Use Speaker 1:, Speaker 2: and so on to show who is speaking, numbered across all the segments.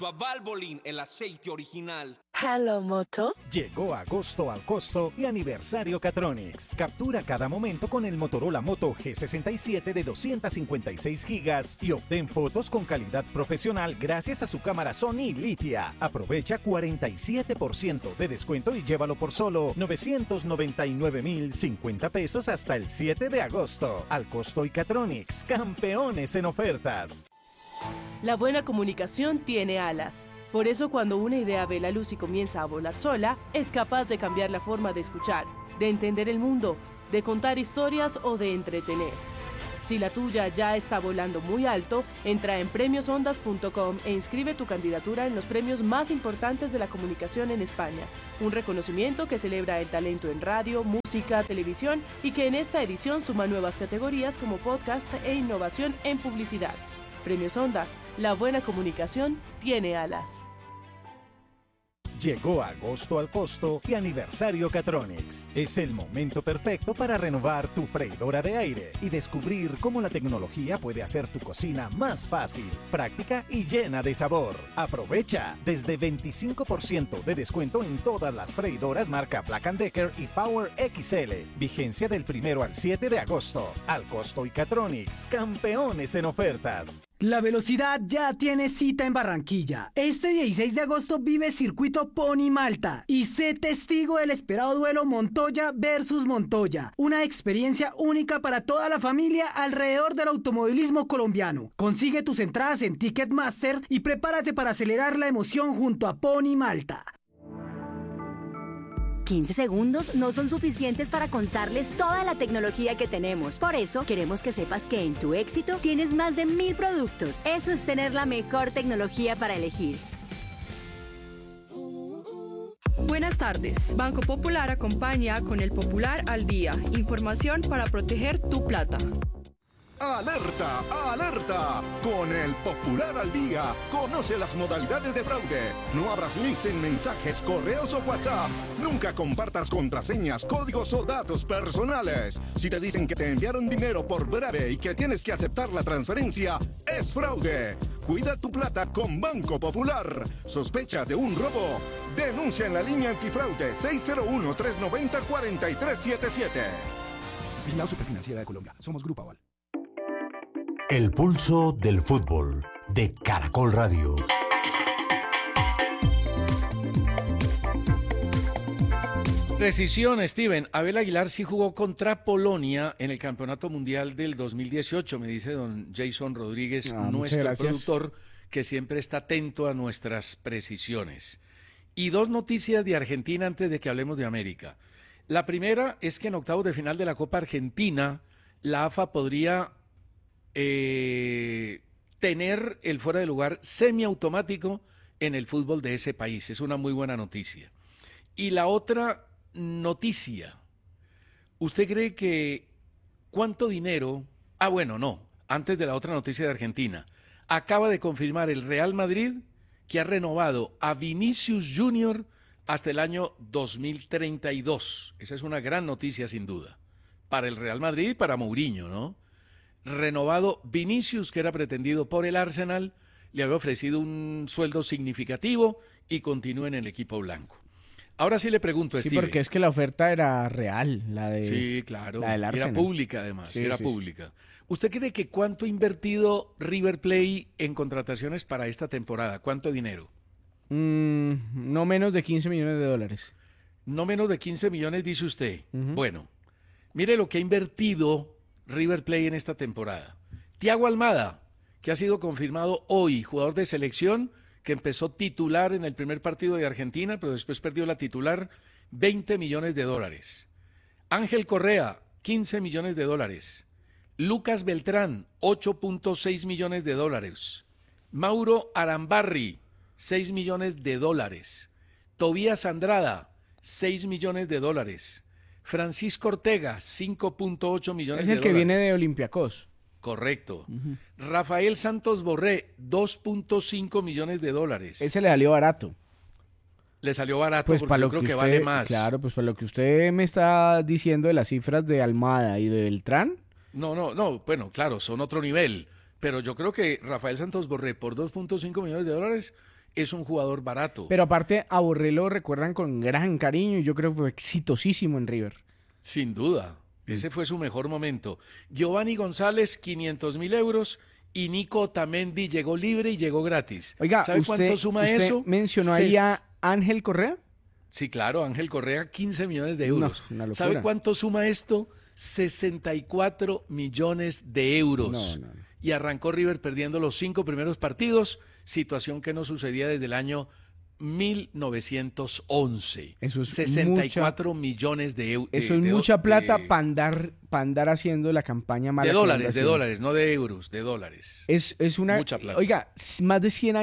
Speaker 1: Valvoline, el aceite original.
Speaker 2: Hello, Moto.
Speaker 3: Llegó agosto al costo y aniversario Catronics. Captura cada momento con el Motorola Moto G67 de 256 gigas y obtén fotos con calidad profesional gracias a su cámara Sony Litia. Aprovecha 47% de descuento y llévalo por solo 999,050 pesos hasta el 7 de agosto. Al costo y Catronics, campeones en ofertas.
Speaker 4: La buena comunicación tiene alas. Por eso cuando una idea ve la luz y comienza a volar sola, es capaz de cambiar la forma de escuchar, de entender el mundo, de contar historias o de entretener. Si la tuya ya está volando muy alto, entra en premiosondas.com e inscribe tu candidatura en los premios más importantes de la comunicación en España. Un reconocimiento que celebra el talento en radio, música, televisión y que en esta edición suma nuevas categorías como podcast e innovación en publicidad. Premios Ondas, la buena comunicación tiene alas.
Speaker 3: Llegó agosto al costo y aniversario Catronics. Es el momento perfecto para renovar tu freidora de aire y descubrir cómo la tecnología puede hacer tu cocina más fácil, práctica y llena de sabor. Aprovecha desde 25% de descuento en todas las freidoras marca Black & Decker y Power XL. Vigencia del 1 al 7 de agosto. Al costo y Catronics, campeones en ofertas.
Speaker 5: La velocidad ya tiene cita en Barranquilla. Este 16 de agosto vive Circuito Pony Malta y sé testigo del esperado duelo Montoya versus Montoya. Una experiencia única para toda la familia alrededor del automovilismo colombiano. Consigue tus entradas en Ticketmaster y prepárate para acelerar la emoción junto a Pony Malta.
Speaker 6: 15 segundos no son suficientes para contarles toda la tecnología que tenemos. Por eso, queremos que sepas que en tu éxito tienes más de 1000 productos. Eso es tener la mejor tecnología para elegir.
Speaker 7: Buenas tardes. Banco Popular acompaña con el Popular al Día. Información para proteger tu plata.
Speaker 8: ¡Alerta! ¡Alerta! Con el Popular al Día, conoce las modalidades de fraude. No abras links en mensajes, correos o WhatsApp. Nunca compartas contraseñas, códigos o datos personales. Si te dicen que te enviaron dinero por breve y que tienes que aceptar la transferencia, es fraude. Cuida tu plata con Banco Popular. ¿Sospecha de un robo? Denuncia en la línea antifraude 601-390-4377.
Speaker 9: Vigilado Superfinanciera de Colombia. Somos Grupo Aval.
Speaker 10: El pulso del fútbol de Caracol Radio.
Speaker 11: Precisión, Steven. Abel Aguilar sí jugó contra Polonia en el Campeonato Mundial del 2018, me dice don Jason Rodríguez, nuestro productor, que siempre está atento a nuestras precisiones. Y dos noticias de Argentina antes de que hablemos de América. La primera es que en octavos de final de la Copa Argentina, la AFA podría tener el fuera de lugar semiautomático en el fútbol de ese país. Es una muy buena noticia. Y la otra noticia, ¿usted cree que cuánto dinero? Bueno, no, antes de la otra noticia de Argentina, acaba de confirmar el Real Madrid que ha renovado a Vinicius Junior hasta el año 2032. Esa es una gran noticia sin duda, para el Real Madrid y para Mourinho, ¿no? Renovado Vinicius, que era pretendido por el Arsenal, le había ofrecido un sueldo significativo y continúa en el equipo blanco. Ahora sí le pregunto a
Speaker 12: Sí,
Speaker 11: Steven.
Speaker 12: porque es que la oferta era real, la de
Speaker 11: Sí, claro,
Speaker 12: la del Arsenal.
Speaker 11: era pública además,
Speaker 12: Sí,
Speaker 11: era
Speaker 12: sí,
Speaker 11: pública. ¿Usted cree que cuánto ha invertido River Plate en contrataciones para esta temporada? ¿Cuánto dinero?
Speaker 12: No menos de 15 millones de dólares.
Speaker 11: No menos de 15 millones, dice usted. Bueno, mire lo que ha invertido River Plate en esta temporada. Thiago Almada, que ha sido confirmado hoy, jugador de selección, que empezó titular en el primer partido de Argentina, pero después perdió la titular, 20 millones de dólares. Ángel Correa, 15 millones de dólares. Lucas Beltrán, 8.6 millones de dólares. Mauro Arambarri, 6 millones de dólares. Tobías Andrada, 6 millones de dólares. Francisco Ortega, 5.8 millones de dólares.
Speaker 12: Es el que viene de Olympiacos.
Speaker 11: Correcto. Rafael Santos Borré, 2.5 millones de dólares.
Speaker 12: Ese le salió barato.
Speaker 11: Le salió barato
Speaker 12: Pues
Speaker 11: porque
Speaker 12: para
Speaker 11: yo
Speaker 12: lo
Speaker 11: creo
Speaker 12: que
Speaker 11: que
Speaker 12: usted,
Speaker 11: vale más.
Speaker 12: Claro, pues para lo que usted me está diciendo de las cifras de Almada y de Beltrán.
Speaker 11: No, bueno, claro, son otro nivel. Pero yo creo que Rafael Santos Borré por 2.5 millones de dólares es un jugador barato.
Speaker 12: Pero aparte, a Borré lo recuerdan con gran cariño y yo creo que fue exitosísimo en River.
Speaker 11: Sin duda, ese fue su mejor momento. Giovanni González, 500.000 euros, y Nico Otamendi llegó libre y llegó gratis.
Speaker 12: Oiga,
Speaker 11: ¿sabe cuánto suma eso?
Speaker 12: ¿Mencionó ahí a Ángel Correa?
Speaker 11: Sí, claro, Ángel Correa, 15 millones de euros.
Speaker 12: No, una locura.
Speaker 11: ¿Sabe cuánto suma esto? 64 millones de euros.
Speaker 12: No.
Speaker 11: Y arrancó River perdiendo los 5 primeros partidos, situación que no sucedía desde el año 1911.
Speaker 12: Eso es
Speaker 11: 64 millones de euros.
Speaker 12: Eso es mucha plata para andar haciendo la campaña mala.
Speaker 11: De dólares, no de euros, de dólares.
Speaker 12: Es una...
Speaker 11: Mucha plata.
Speaker 12: Oiga, más de 100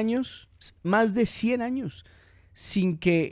Speaker 12: años sin que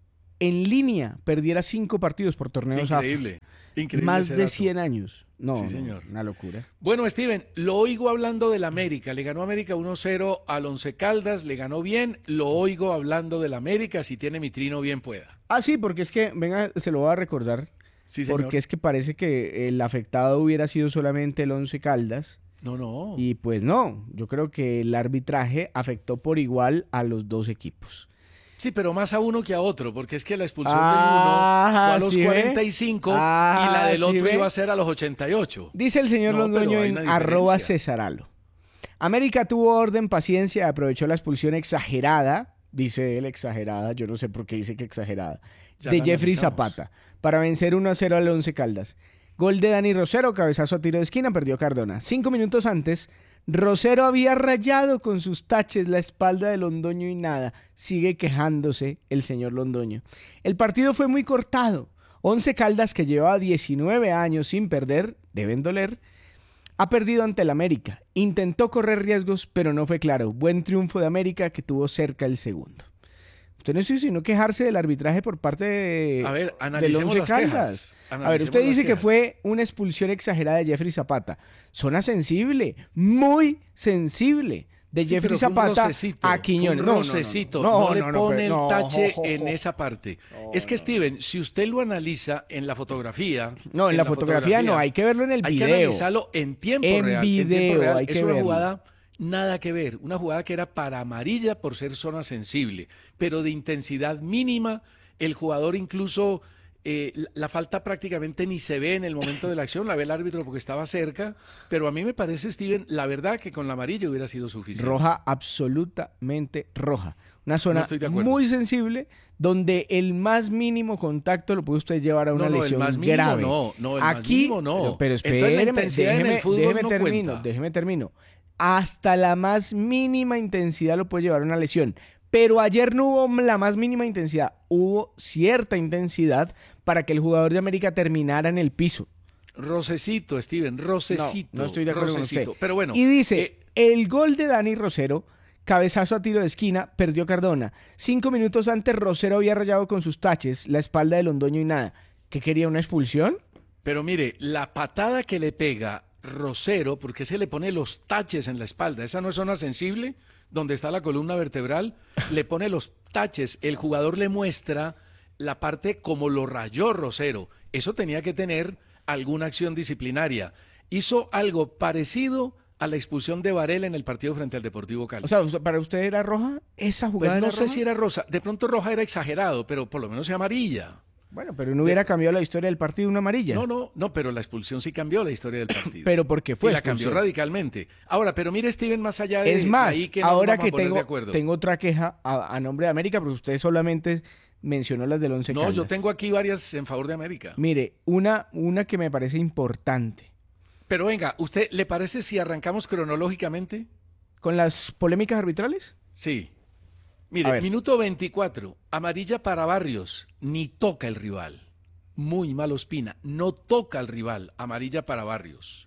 Speaker 12: en línea perdiera 5 partidos por torneos AFA.
Speaker 11: Increíble.
Speaker 12: Más
Speaker 11: ese
Speaker 12: de
Speaker 11: dato.
Speaker 12: 100 años. No,
Speaker 11: Sí, señor.
Speaker 12: una locura.
Speaker 11: Bueno, Steven, lo oigo hablando del América. Le ganó América 1-0 al Once Caldas, le ganó bien. Lo oigo hablando del América. Si tiene mi trino, bien pueda.
Speaker 12: Ah, sí, porque es que, venga, se lo voy a recordar.
Speaker 11: Sí, señor.
Speaker 12: Porque es que parece que el afectado hubiera sido solamente el Once Caldas.
Speaker 11: No.
Speaker 12: Y pues no, yo creo que el arbitraje afectó por igual a los dos equipos.
Speaker 11: Sí, pero más a uno que a otro, porque es que la expulsión del uno fue a los
Speaker 12: ¿sí
Speaker 11: 45 y la del
Speaker 12: ¿sí
Speaker 11: otro
Speaker 12: ve?
Speaker 11: iba a ser a los 88.
Speaker 12: Dice el señor
Speaker 11: No,
Speaker 12: Londoño
Speaker 11: pero hay
Speaker 12: en
Speaker 11: una
Speaker 12: @
Speaker 11: diferencia.
Speaker 12: Cesaralo. América tuvo orden, paciencia, aprovechó la expulsión exagerada, dice él exagerada, yo no sé por qué dice que exagerada,
Speaker 11: Ya
Speaker 12: de
Speaker 11: la
Speaker 12: Jeffrey
Speaker 11: analizamos.
Speaker 12: Zapata, para vencer 1-0 al Once Caldas. Gol de Dani Rosero, cabezazo a tiro de esquina, perdió Cardona. 5 minutos antes, Rosero había rayado con sus taches la espalda de Londoño y nada. Sigue quejándose el señor Londoño. El partido fue muy cortado. Once Caldas, que llevaba 19 años sin perder, deben doler, ha perdido ante el América. Intentó correr riesgos, pero no fue claro. Buen triunfo de América, que tuvo cerca el segundo. Usted no hizo sino quejarse del arbitraje por parte
Speaker 11: A ver,
Speaker 12: del
Speaker 11: analicemos
Speaker 12: Once
Speaker 11: las
Speaker 12: Caldas.
Speaker 11: quejas.
Speaker 12: A ver,
Speaker 11: Analicemos
Speaker 12: usted
Speaker 11: las
Speaker 12: dice que
Speaker 11: quejas.
Speaker 12: fue una expulsión exagerada de Jeffrey Zapata. Zona sensible, muy sensible. De
Speaker 11: Sí,
Speaker 12: Jeffrey
Speaker 11: pero fue un
Speaker 12: Zapata
Speaker 11: rocecito,
Speaker 12: a Quiñones.
Speaker 11: fue un rocecito. No le pone el tache en esa parte. Es que, Steven, si usted lo analiza en la fotografía...
Speaker 12: No, en la fotografía no, hay que verlo en el
Speaker 11: hay
Speaker 12: video.
Speaker 11: que analizarlo en tiempo
Speaker 12: En
Speaker 11: real.
Speaker 12: video, hay
Speaker 11: es
Speaker 12: que
Speaker 11: una
Speaker 12: verlo.
Speaker 11: jugada nada que ver. Una jugada que era para amarilla por ser zona sensible, pero de intensidad mínima. El jugador incluso... la falta prácticamente ni se ve en el momento de la acción, la ve el árbitro porque estaba cerca, pero a mí me parece, Steven, la verdad que con la amarilla hubiera sido suficiente.
Speaker 12: Roja, absolutamente roja. Una
Speaker 11: No
Speaker 12: zona
Speaker 11: estoy de acuerdo.
Speaker 12: muy sensible donde el más mínimo contacto lo puede usted llevar a una
Speaker 11: No, el
Speaker 12: lesión
Speaker 11: más mínimo
Speaker 12: grave.
Speaker 11: no, el más
Speaker 12: Aquí,
Speaker 11: mínimo no.
Speaker 12: Pero
Speaker 11: Entonces, la
Speaker 12: espéreme,
Speaker 11: intensidad en el fútbol no cuenta.
Speaker 12: déjeme termino. Hasta la más mínima intensidad lo puede llevar a una lesión. Pero ayer no hubo la más mínima intensidad, hubo cierta intensidad para que el jugador de América terminara en el piso.
Speaker 11: Rocecito, Steven, rocecito.
Speaker 12: No estoy de acuerdo con
Speaker 11: rocecito.
Speaker 12: usted.
Speaker 11: Pero bueno.
Speaker 12: Y dice, el gol de Dani Rosero, cabezazo a tiro de esquina, perdió Cardona. 5 minutos antes Rosero había rayado con sus taches la espalda de Londoño y nada. ¿Qué quería, una expulsión?
Speaker 11: Pero mire, la patada que le pega Rosero, porque se le pone los taches en la espalda, esa no es zona sensible, donde está la columna vertebral, le pone los taches, el jugador le muestra la parte como lo rayó Rosero. Eso tenía que tener alguna acción disciplinaria. Hizo algo parecido a la expulsión de Varela en el partido frente al Deportivo Cali.
Speaker 12: O sea, ¿para usted era roja esa jugada?
Speaker 11: Pues no
Speaker 12: era
Speaker 11: sé
Speaker 12: roja?
Speaker 11: si era rosa, de pronto roja era exagerado, pero por lo menos es amarilla.
Speaker 12: Bueno, pero no hubiera cambiado la historia del partido una amarilla.
Speaker 11: No, pero la expulsión sí cambió la historia del partido.
Speaker 12: Pero porque fue
Speaker 11: y la
Speaker 12: expulsión.
Speaker 11: cambió radicalmente. Ahora, pero mire, Steven, más allá de
Speaker 12: Es más,
Speaker 11: ahí que no
Speaker 12: ahora
Speaker 11: nos vamos
Speaker 12: que
Speaker 11: a poner de
Speaker 12: tengo,
Speaker 11: acuerdo.
Speaker 12: tengo otra queja a nombre de América, porque usted solamente mencionó las del Once
Speaker 11: No,
Speaker 12: Caldas.
Speaker 11: yo tengo aquí varias en favor de América.
Speaker 12: Mire, una que me parece importante.
Speaker 11: Pero venga, ¿usted le parece si arrancamos cronológicamente?
Speaker 12: ¿Con las polémicas arbitrales?
Speaker 11: Sí.
Speaker 12: A
Speaker 11: Mire,
Speaker 12: ver.
Speaker 11: minuto 24, amarilla para Barrios, ni toca el rival. Muy mal Ospina, no toca al rival, amarilla para Barrios.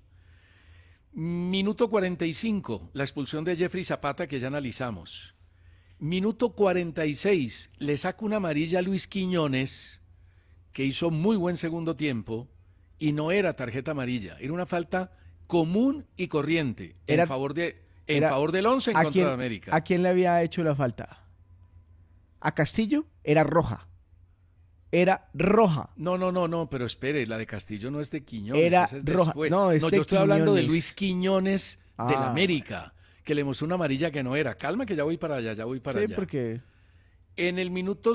Speaker 11: Minuto 45, la expulsión de Jeffrey Zapata que ya analizamos. Minuto 46, le saca una amarilla a Luis Quiñones, que hizo muy buen segundo tiempo, y no era tarjeta amarilla, era una falta común y corriente en favor del Once en contra de América.
Speaker 12: ¿A quién le había hecho la falta? ¿A Castillo? Era roja. Era roja.
Speaker 11: No, pero espere, la de Castillo no es de Quiñones,
Speaker 12: Era
Speaker 11: esa es
Speaker 12: roja.
Speaker 11: después.
Speaker 12: No, es
Speaker 11: yo
Speaker 12: de
Speaker 11: estoy hablando de
Speaker 12: Quiñones.
Speaker 11: Luis Quiñones de la América, que le mostró una amarilla que no era. Calma que ya voy para allá,
Speaker 12: Sí, porque...
Speaker 11: En el minuto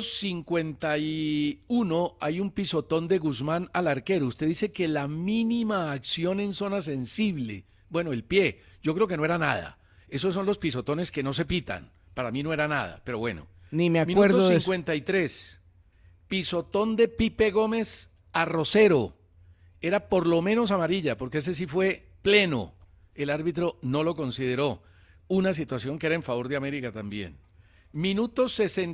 Speaker 11: 51 hay un pisotón de Guzmán al arquero. Usted dice que la mínima acción en zona sensible, bueno, el pie, yo creo que no era nada. Esos son los pisotones que no se pitan. Para mí no era nada, pero bueno.
Speaker 12: Ni me acuerdo
Speaker 11: Minuto
Speaker 12: de
Speaker 11: 53, pisotón de Pipe Gómez a Rosero. Era por lo menos amarilla, porque ese sí fue pleno. El árbitro no lo consideró. Una situación que era en favor de América también. Minuto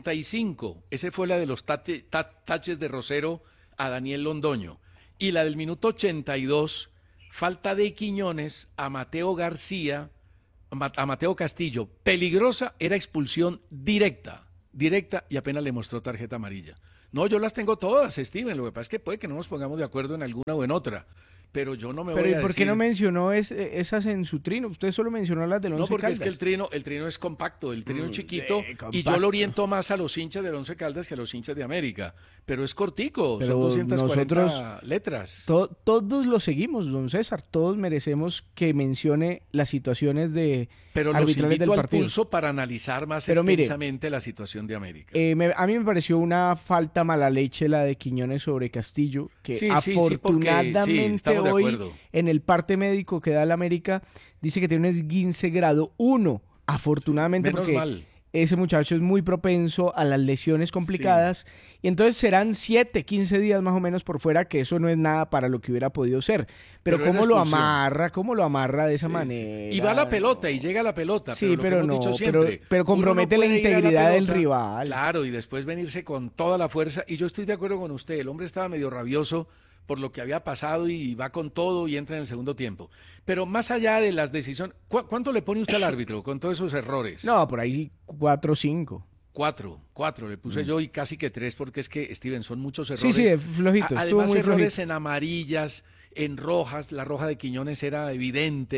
Speaker 11: 65, ese fue la de los taches de Rosero a Daniel Londoño. Y la del minuto 82, falta de Quiñones a Mateo García, a Mateo Castillo. Peligrosa, era expulsión directa, y apenas le mostró tarjeta amarilla. No, yo las tengo todas, Steven, lo que pasa es que puede que no nos pongamos de acuerdo en alguna o en otra. Pero yo no me voy a decir...
Speaker 12: ¿Pero por qué no mencionó esas en su trino? Usted solo mencionó las del Once Caldas.
Speaker 11: No, porque es que el trino es compacto, el trino es chiquito, y yo lo oriento más a los hinchas del Once Caldas que a los hinchas de América. Pero es cortico,
Speaker 12: pero
Speaker 11: son 240
Speaker 12: nosotros,
Speaker 11: letras.
Speaker 12: Todos lo seguimos, don César. Todos merecemos que mencione las situaciones de
Speaker 11: pero
Speaker 12: arbitrales del partido. Pero los invito al
Speaker 11: pulso para analizar más extensamente la situación de América.
Speaker 12: A mí me pareció una falta mala leche la de Quiñones sobre Castillo, que afortunadamente hoy en el parte médico que da el América dice que tiene un esguince grado 1, afortunadamente.
Speaker 11: Menos
Speaker 12: porque
Speaker 11: mal.
Speaker 12: Ese muchacho es muy propenso a las lesiones complicadas, y entonces serán 7, 15 días más o menos por fuera, que eso no es nada para lo que hubiera podido ser. Pero cómo lo amarra de esa manera.
Speaker 11: Y va la pelota y llega la pelota.
Speaker 12: Sí,
Speaker 11: pero no,
Speaker 12: pero compromete la integridad del rival.
Speaker 11: Claro, y después venirse con toda la fuerza. Y yo estoy de acuerdo con usted, el hombre estaba medio rabioso por lo que había pasado y va con todo y entra en el segundo tiempo. Pero más allá de las decisiones, ¿cuánto le pone usted al árbitro con todos esos errores?
Speaker 12: No, por ahí 4 o 5.
Speaker 11: 4 le puse yo, y casi que 3, porque es que, Steven, son muchos errores.
Speaker 12: Sí, flojito.
Speaker 11: Además,
Speaker 12: muy
Speaker 11: errores
Speaker 12: flojito.
Speaker 11: en amarillas, en rojas. La roja de Quiñones era evidente,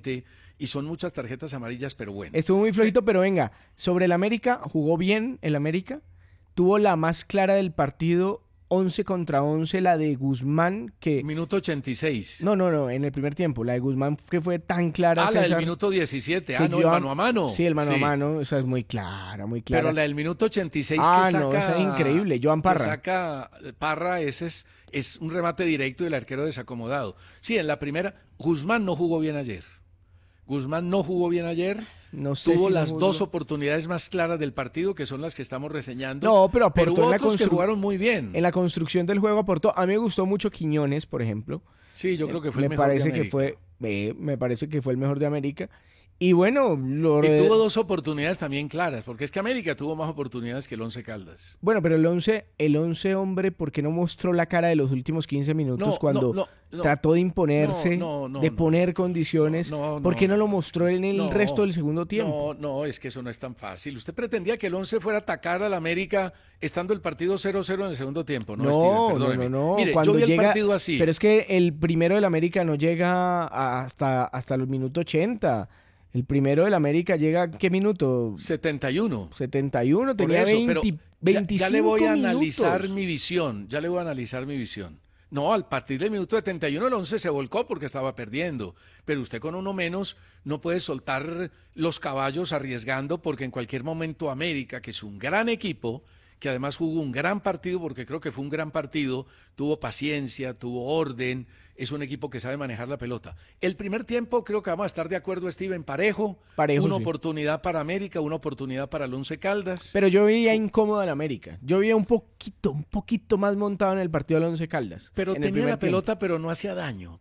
Speaker 11: y son muchas tarjetas amarillas, pero bueno.
Speaker 12: Estuvo muy flojito, pero venga, sobre el América, jugó bien el América, tuvo la más clara del partido, 11 contra 11, la de Guzmán, que...
Speaker 11: Minuto 86.
Speaker 12: No, en el primer tiempo, la de Guzmán que fue tan clara.
Speaker 11: La del minuto 17, el mano a mano.
Speaker 12: Sí, el mano a mano, esa es muy clara.
Speaker 11: Pero la del minuto 86
Speaker 12: esa es increíble, Joan Parra.
Speaker 11: Que saca Parra, ese es un remate directo del arquero desacomodado. Sí, en la primera, Guzmán no jugó bien ayer.
Speaker 12: No sé
Speaker 11: tuvo
Speaker 12: si
Speaker 11: las dos oportunidades más claras del partido, que son las que estamos reseñando.
Speaker 12: No, pero aportó
Speaker 11: hubo otros que jugaron muy bien.
Speaker 12: En la construcción del juego aportó. A mí me gustó mucho Quiñones, por ejemplo.
Speaker 11: Sí, yo creo que fue el mejor de América.
Speaker 12: Me parece que fue el mejor de América. Y bueno,
Speaker 11: tuvo 2 oportunidades también claras, porque es que América tuvo más oportunidades que el Once Caldas.
Speaker 12: Bueno, pero el once hombre, ¿por qué no mostró la cara de los últimos 15 minutos cuando trató de imponerse, de poner condiciones? ¿Por qué no lo mostró en el resto del segundo tiempo?
Speaker 11: No, es que eso no es tan fácil. ¿Usted pretendía que el Once fuera a atacar al América estando el partido 0-0 en el segundo tiempo?
Speaker 12: No.
Speaker 11: Mire,
Speaker 12: cuando
Speaker 11: yo vi
Speaker 12: llega,
Speaker 11: el partido así.
Speaker 12: Pero es que el primero del América no llega hasta los minutos 80. El primero del América llega, ¿qué minuto?
Speaker 11: 71.
Speaker 12: 71, tenía
Speaker 11: eso,
Speaker 12: 25
Speaker 11: ya le voy a
Speaker 12: minutos.
Speaker 11: analizar mi visión. No, al partir del minuto 71 el 11 se volcó porque estaba perdiendo. Pero usted con uno menos no puede soltar los caballos arriesgando, porque en cualquier momento América, que es un gran equipo, que además jugó un gran partido, porque creo que fue un gran partido, tuvo paciencia, tuvo orden, es un equipo que sabe manejar la pelota. El primer tiempo creo que vamos a estar de acuerdo, Steven, parejo una oportunidad para América, una oportunidad para el Once Caldas.
Speaker 12: Pero yo veía incómodo al América, yo veía un poquito más montado en el partido del Once Caldas.
Speaker 11: Pero tenía la pelota, pero no hacía daño,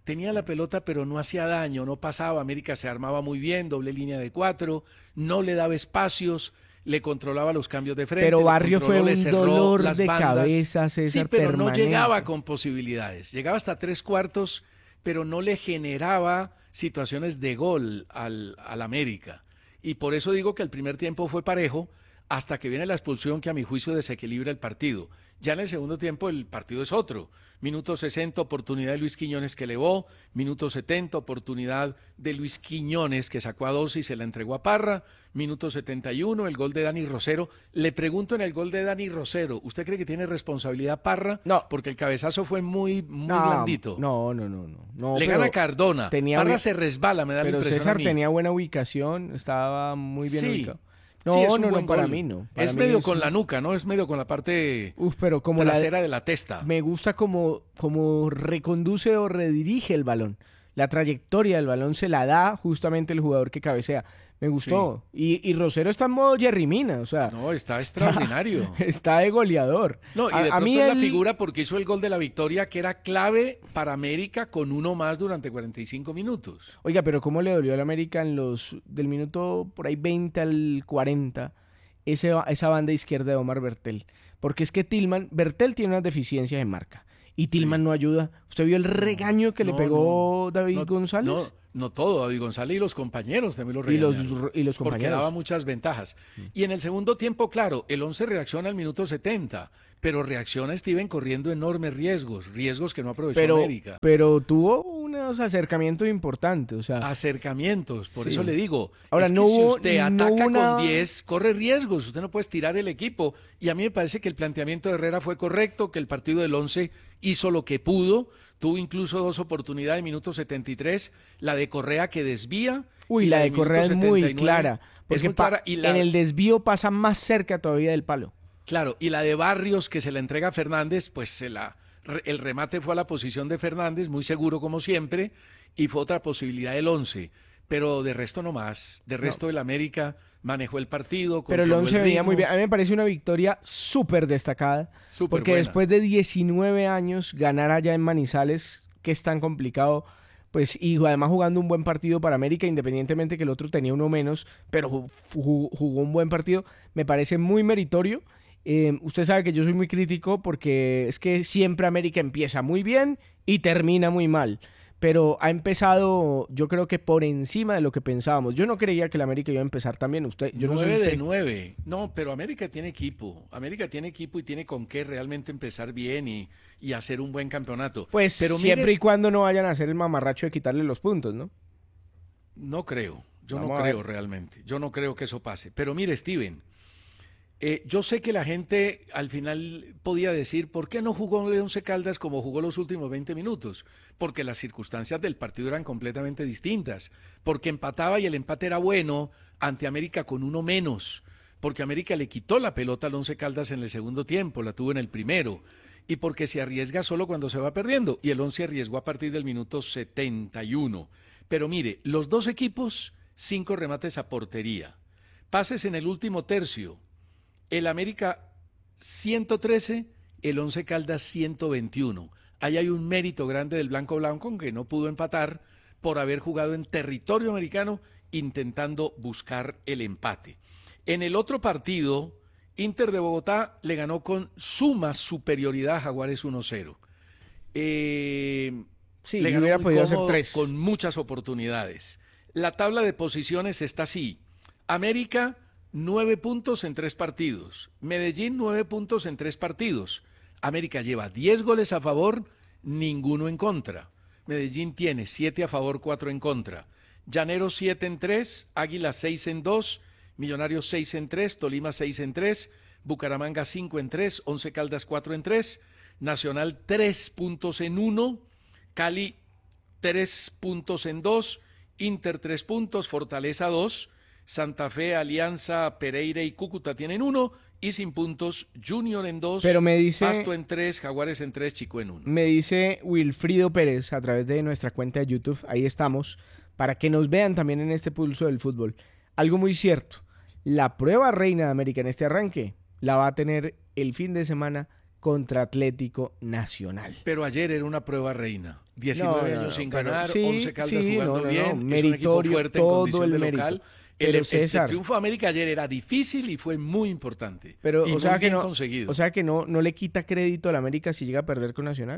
Speaker 11: no pasaba, América se armaba muy bien, doble línea de 4, no le daba espacios, le controlaba los cambios de frente.
Speaker 12: Pero Barrio fue un dolor de cabeza, César,
Speaker 11: sí, pero
Speaker 12: permanente.
Speaker 11: no llegaba con posibilidades. Llegaba hasta 3/4, pero no le generaba situaciones de gol al América. Y por eso digo que el primer tiempo fue parejo, hasta que viene la expulsión que a mi juicio desequilibra el partido. Ya en el segundo tiempo el partido es otro. Minuto 60, oportunidad de Luis Quiñones que elevó. Minuto 70, oportunidad de Luis Quiñones que sacó a 2 y se la entregó a Parra. Minuto 71, el gol de Dani Rosero. Le pregunto en el gol de Dani Rosero, ¿usted cree que tiene responsabilidad Parra?
Speaker 12: No.
Speaker 11: Porque el cabezazo fue muy blandito.
Speaker 12: No.
Speaker 11: Le gana Cardona. Parra se resbala, me da la impresión.
Speaker 12: Pero César
Speaker 11: a mí.
Speaker 12: tenía buena ubicación, estaba muy bien ubicado.
Speaker 11: No, para
Speaker 12: mí no.
Speaker 11: Es medio con la nuca, ¿no? Es medio con la parte
Speaker 12: pero como
Speaker 11: trasera de la testa.
Speaker 12: Me gusta como reconduce o redirige el balón. La trayectoria del balón se la da justamente el jugador que cabecea. Me gustó. Sí. Y Rosero está en modo Jerry Mina, o sea.
Speaker 11: No, está extraordinario.
Speaker 12: Está de goleador.
Speaker 11: No, y de pronto es la figura porque hizo el gol de la victoria que era clave para América con uno más durante 45 minutos.
Speaker 12: Oiga, pero ¿cómo le dolió al América del minuto por ahí 20 al 40 esa banda izquierda de Omar Bertel? Porque es que Bertel tiene unas deficiencias en marca. Y Tillman no ayuda. ¿Usted vio el regaño que le pegó David González?
Speaker 11: No todo, David González y los compañeros también lo regañaron.
Speaker 12: Y los compañeros.
Speaker 11: Porque daba muchas ventajas. Y en el segundo tiempo, claro, el 11 reacciona al minuto 70, pero reacciona Steven corriendo enormes riesgos que no aprovechó América.
Speaker 12: Pero tuvo unos acercamientos importantes, o sea.
Speaker 11: Acercamientos, por eso le digo.
Speaker 12: Ahora,
Speaker 11: es que si usted ataca con 10, corre riesgos, usted no puede estirar el equipo. Y a mí me parece que el planteamiento de Herrera fue correcto, que el partido del 11 hizo lo que pudo. Tuvo incluso 2 oportunidades, minuto 73, la de Correa que desvía.
Speaker 12: Uy, la de Correa es muy clara, porque en el desvío pasa más cerca todavía del palo.
Speaker 11: Claro, y la de Barrios que se la entrega a Fernández, pues el remate fue a la posición de Fernández, muy seguro como siempre, y fue otra posibilidad del 11. Pero de resto no más, de resto el América manejó el partido.
Speaker 12: Pero el 11 venía muy bien. A mí me parece una victoria súper destacada. Porque buena. Después de 19 años, ganar allá en Manizales, que es tan complicado, pues, y además jugando un buen partido para América, independientemente que el otro tenía uno menos, pero jugó un buen partido, me parece muy meritorio. Usted sabe que yo soy muy crítico porque es que siempre América empieza muy bien y termina muy mal. Pero ha empezado, yo creo que por encima de lo que pensábamos. Yo no creía que el América iba a empezar también. Yo
Speaker 11: 9 de 9. No, pero América tiene equipo. América tiene equipo y tiene con qué realmente empezar bien y hacer un buen campeonato.
Speaker 12: Pues pero siempre y cuando no vayan a hacer el mamarracho de quitarle los puntos, ¿no?
Speaker 11: No creo. Yo no creo realmente. Yo no creo que eso pase. Pero mire, Steven, yo sé que la gente al final podía decir, ¿por qué no jugó el Once Caldas como jugó los últimos 20 minutos? Porque las circunstancias del partido eran completamente distintas, porque empataba y el empate era bueno ante América con uno menos, porque América le quitó la pelota al Once Caldas en el segundo tiempo, la tuvo en el primero, y porque se arriesga solo cuando se va perdiendo, y el Once arriesgó a partir del minuto 71. Pero mire, los dos equipos, 5 remates a portería, pases en el último tercio, el América 113, el Once Caldas 121. Ahí hay un mérito grande del Blanco, que no pudo empatar por haber jugado en territorio americano intentando buscar el empate. En el otro partido, Inter de Bogotá le ganó con suma superioridad a Jaguares 1-0.
Speaker 12: Sí,
Speaker 11: le ganó
Speaker 12: hubiera
Speaker 11: muy
Speaker 12: podido
Speaker 11: cómodo,
Speaker 12: hacer 3.
Speaker 11: con muchas oportunidades. La tabla de posiciones está así. América 9 puntos en 3 partidos. Medellín 9 puntos en 3 partidos. América lleva 10 goles a favor, ninguno en contra. Medellín tiene 7 a favor, 4 en contra. Llaneros 7 en 3, Águila 6 en 2, Millonarios 6 en 3, Tolima 6 en 3, Bucaramanga 5 en 3, Once Caldas 4 en 3, Nacional 3 puntos en 1, Cali 3 puntos en 2, Inter 3 puntos, Fortaleza 2, Santa Fe, Alianza, Pereira y Cúcuta tienen 1 y sin puntos Junior en 2,
Speaker 12: pero me dice,
Speaker 11: Pasto en 3, Jaguares en 3, Chico en 1.
Speaker 12: Me dice Wilfrido Pérez a través de nuestra cuenta de YouTube, ahí estamos, para que nos vean también en este pulso del fútbol. Algo muy cierto, la prueba reina de América en este arranque la va a tener el fin de semana contra Atlético Nacional.
Speaker 11: Pero ayer era una prueba reina. 19 años sin ganar, 11 Caldas jugando bien,
Speaker 12: meritorio,
Speaker 11: es un equipo fuerte
Speaker 12: todo
Speaker 11: en condición
Speaker 12: el
Speaker 11: de local.
Speaker 12: Pero
Speaker 11: el triunfo de América ayer era difícil y fue muy importante.
Speaker 12: Pero,
Speaker 11: y
Speaker 12: o sea
Speaker 11: muy
Speaker 12: que
Speaker 11: bien
Speaker 12: no,
Speaker 11: conseguido.
Speaker 12: O sea que no le quita crédito a la América si llega a perder con Nacional.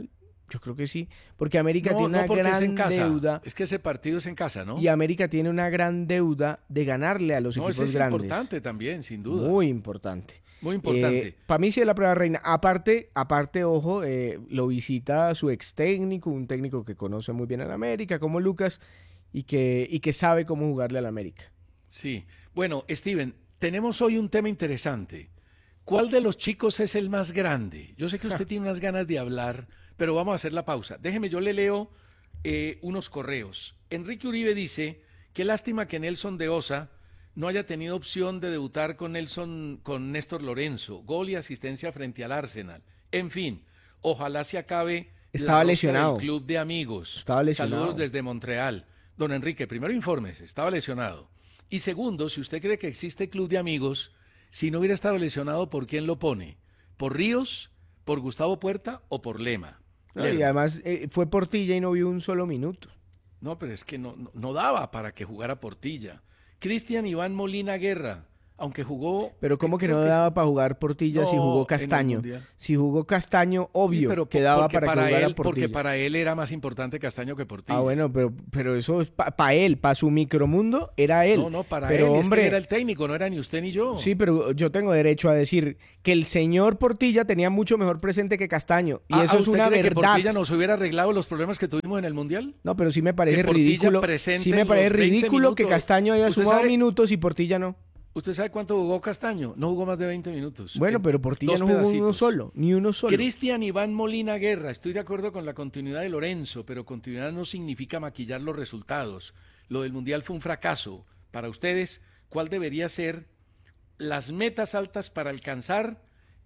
Speaker 12: Yo creo que sí, porque América
Speaker 11: No,
Speaker 12: tiene una
Speaker 11: porque es en
Speaker 12: gran
Speaker 11: casa.
Speaker 12: deuda.
Speaker 11: Es que ese partido es en casa, ¿no?
Speaker 12: Y América tiene una gran deuda de ganarle a los
Speaker 11: No,
Speaker 12: equipos
Speaker 11: ese es
Speaker 12: grandes.
Speaker 11: importante también, sin duda.
Speaker 12: Muy importante.
Speaker 11: Muy importante.
Speaker 12: Para mí sí es la prueba reina. Aparte, ojo, lo visita su ex técnico, un técnico que conoce muy bien a la América, como Lucas, y que sabe cómo jugarle a la América.
Speaker 11: Sí. Bueno, Steven, tenemos hoy un tema interesante. ¿Cuál de los chicos es el más grande? Yo sé que usted tiene unas ganas de hablar, pero vamos a hacer la pausa. Déjeme, yo le leo unos correos. Enrique Uribe dice, qué lástima que Nelson de Osa no haya tenido opción de debutar con Néstor Lorenzo, gol y asistencia frente al Arsenal. En fin, ojalá se acabe
Speaker 12: Estaba
Speaker 11: la
Speaker 12: lesionado.
Speaker 11: del club de amigos.
Speaker 12: Estaba lesionado.
Speaker 11: Saludos desde Montreal. Don Enrique, primero infórmese, estaba lesionado. Y segundo, si usted cree que existe club de amigos, si no hubiera estado lesionado, ¿por quién lo pone? ¿Por Ríos, por Gustavo Puerta o por Lema?
Speaker 12: No, y además fue Portilla y no vio un solo minuto.
Speaker 11: No, pero es que no daba para que jugara Portilla. Cristian Iván Molina Guerra, aunque jugó...
Speaker 12: Pero ¿cómo que no daba para jugar Portilla si jugó Castaño? Si jugó Castaño, obvio que daba para que jugara Portilla.
Speaker 11: Porque para él era más importante Castaño que Portilla.
Speaker 12: Ah, bueno, pero eso es para él, para su micromundo, era él.
Speaker 11: No, para
Speaker 12: pero,
Speaker 11: él,
Speaker 12: hombre,
Speaker 11: es que él era el técnico, no era ni usted ni yo.
Speaker 12: Sí, pero yo tengo derecho a decir que el señor Portilla tenía mucho mejor presente que Castaño, y eso es una
Speaker 11: ¿Usted cree
Speaker 12: verdad.
Speaker 11: que Portilla nos hubiera arreglado los problemas que tuvimos en el Mundial?
Speaker 12: No, pero sí me parece ridículo. Sí me parece ridículo que Castaño haya sumado minutos y Portilla no.
Speaker 11: ¿Usted sabe cuánto jugó Castaño? No jugó más de 20 minutos.
Speaker 12: Bueno, pero Portilla no jugó ni uno solo.
Speaker 11: Cristian Iván Molina Guerra, estoy de acuerdo con la continuidad de Lorenzo, pero continuidad no significa maquillar los resultados. Lo del Mundial fue un fracaso. Para ustedes, ¿cuál debería ser las metas altas para alcanzar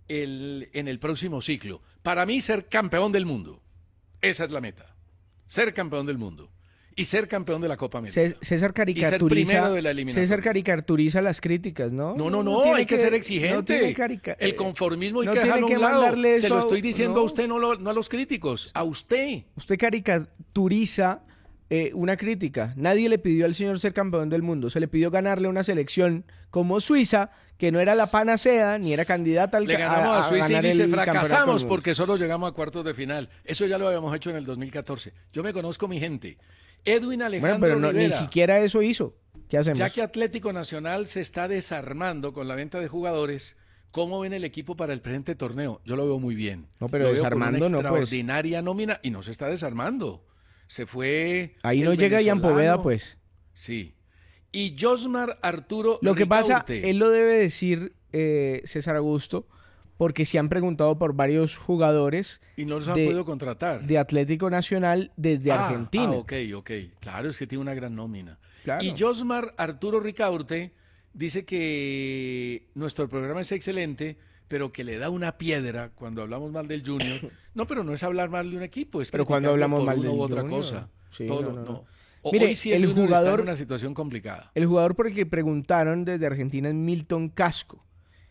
Speaker 11: en el próximo ciclo? Para mí, ser campeón del mundo. Esa es la meta. Ser campeón del mundo. Y ser campeón de la Copa América.
Speaker 12: César caricaturiza,
Speaker 11: y ser primero de la eliminación.
Speaker 12: César caricaturiza las críticas, ¿no?
Speaker 11: No, hay que ser exigente. El conformismo hay que dejarlo a un lado. Se lo estoy diciendo a usted, no a los críticos, a usted.
Speaker 12: Usted caricaturiza una crítica. Nadie le pidió al señor ser campeón del mundo. Se le pidió ganarle una selección como Suiza, que no era la panacea, ni era candidata al
Speaker 11: Le ganamos a Suiza y dice fracasamos porque solo llegamos a cuartos de final. Eso ya lo habíamos hecho en el 2014. Yo me conozco mi gente. Edwin Alejandro
Speaker 12: Rivera, ni siquiera eso hizo. ¿Qué hacemos?
Speaker 11: Ya que Atlético Nacional se está desarmando con la venta de jugadores, ¿cómo ven el equipo para el presente torneo? Yo lo veo muy bien.
Speaker 12: No, pero desarmando no, pues.
Speaker 11: Extraordinaria nómina y no se está desarmando. Se fue.
Speaker 12: Ahí no llega Ian Poveda, pues.
Speaker 11: Sí. Y Josmar Arturo.
Speaker 12: Lo que pasa, él lo debe decir, César Augusto, porque se han preguntado por varios jugadores
Speaker 11: y no los han podido contratar
Speaker 12: de Atlético Nacional desde Argentina.
Speaker 11: Ok. Claro, es que tiene una gran nómina.
Speaker 12: Claro.
Speaker 11: Y Josmar Arturo Ricaurte dice que nuestro programa es excelente, pero que le da una piedra cuando hablamos mal del Junior. No, pero no es hablar mal de un equipo, es
Speaker 12: pero cuando hablamos mal del
Speaker 11: Junior.
Speaker 12: Otra
Speaker 11: cosa.
Speaker 12: Sí,
Speaker 11: todo,
Speaker 12: no.
Speaker 11: Mire, hoy sí el Junior está en una situación complicada.
Speaker 12: El jugador por el que preguntaron desde Argentina es Milton Casco.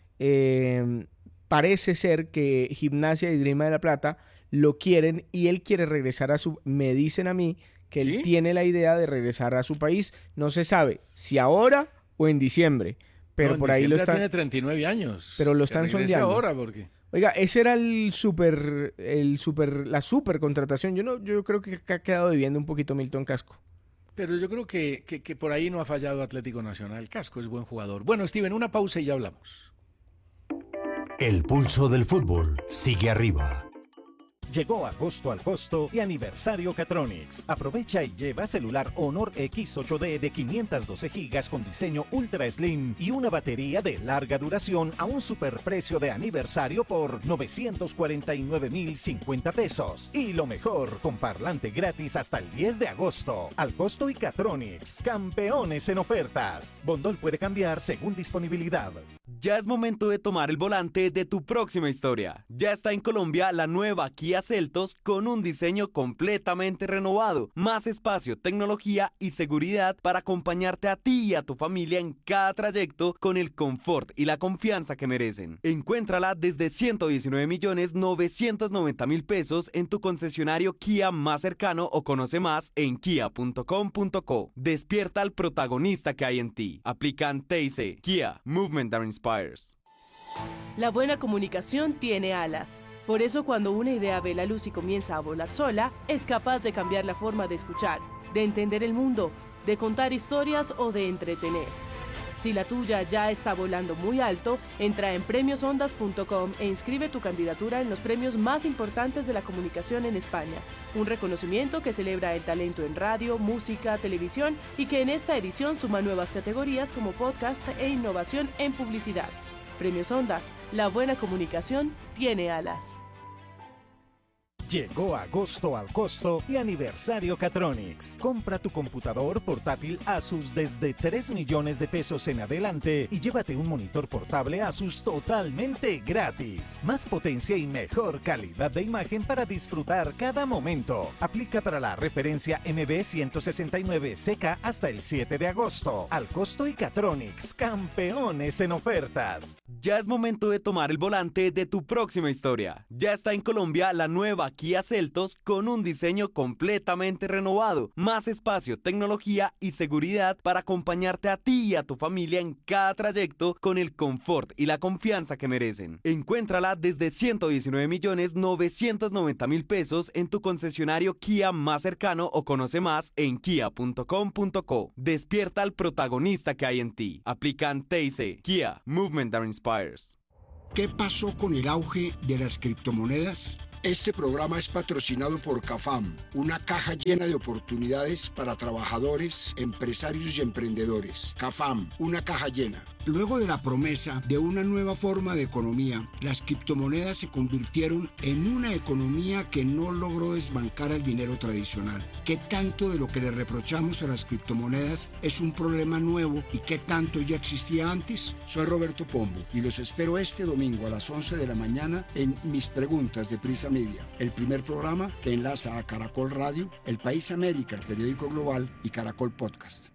Speaker 12: Parece ser que Gimnasia y Esgrima de la Plata lo quieren y él quiere regresar a su... Me dicen a mí que él tiene la idea de regresar a su país. No se sabe si ahora o en diciembre. Pero por ahí lo están...
Speaker 11: tiene 39 años.
Speaker 12: Pero lo están sondeando.
Speaker 11: Ahora porque...
Speaker 12: Oiga, ese era la super contratación. Yo creo que ha quedado debiendo un poquito Milton Casco.
Speaker 11: Pero yo creo que por ahí no ha fallado Atlético Nacional. Casco es buen jugador. Bueno, Steven, una pausa y ya hablamos.
Speaker 10: El pulso del fútbol sigue arriba.
Speaker 3: Llegó agosto al costo y aniversario Catronics. Aprovecha y lleva celular Honor X8D de 512 GB con diseño Ultra Slim y una batería de larga duración a un superprecio de aniversario por 949,050 pesos. Y lo mejor, con parlante gratis hasta el 10 de agosto. Al costo y Catronics, campeones en ofertas. Bondol puede cambiar según disponibilidad.
Speaker 2: Ya es momento de tomar el volante de tu próxima historia. Ya está en Colombia la nueva Kia Seltos con un diseño completamente renovado, más espacio, tecnología y seguridad para acompañarte a ti y a tu familia en cada trayecto con el confort y la confianza que merecen. Encuéntrala desde 119,990,000 pesos en tu concesionario Kia más cercano o conoce más en kia.com.co. Despierta al protagonista que hay en ti. Aplican TIC. Kia, Movement that Inspires.
Speaker 4: La buena comunicación tiene alas. Por eso cuando una idea ve la luz y comienza a volar sola, es capaz de cambiar la forma de escuchar, de entender el mundo, de contar historias o de entretener. Si la tuya ya está volando muy alto, entra en premiosondas.com e inscribe tu candidatura en los premios más importantes de la comunicación en España. Un reconocimiento que celebra el talento en radio, música, televisión y que en esta edición suma nuevas categorías como podcast e innovación en publicidad. Premios Ondas, la buena comunicación tiene alas.
Speaker 3: Llegó agosto al costo y aniversario Catronics. Compra tu computador portátil Asus desde 3 millones de pesos en adelante y llévate un monitor portable Asus totalmente gratis. Más potencia y mejor calidad de imagen para disfrutar cada momento. Aplica para la referencia MB169CK hasta el 7 de agosto. Al costo y Catronics, campeones en ofertas.
Speaker 2: Ya es momento de tomar el volante de tu próxima historia. Ya está en Colombia la nueva Kia Seltos con un diseño completamente renovado, más espacio, tecnología y seguridad para acompañarte a ti y a tu familia en cada trayecto con el confort y la confianza que merecen. Encuéntrala desde 119.990.000 pesos en tu concesionario Kia más cercano o conoce más en kia.com.co. Despierta al protagonista que hay en ti. Aplican TIC. Kia, Movement that Inspires.
Speaker 13: ¿Qué pasó con el auge de las criptomonedas? Este programa es patrocinado por CAFAM, una caja llena de oportunidades para trabajadores, empresarios y emprendedores. CAFAM, una caja llena. Luego de la promesa de una nueva forma de economía, las criptomonedas se convirtieron en una economía que no logró desbancar al dinero tradicional. ¿Qué tanto de lo que le reprochamos a las criptomonedas es un problema nuevo y qué tanto ya existía antes? Soy Roberto Pombo y los espero este domingo a las 11 de la mañana en Mis Preguntas de Prisa Media, el primer programa que enlaza a Caracol Radio, El País América, el periódico global y Caracol Podcast.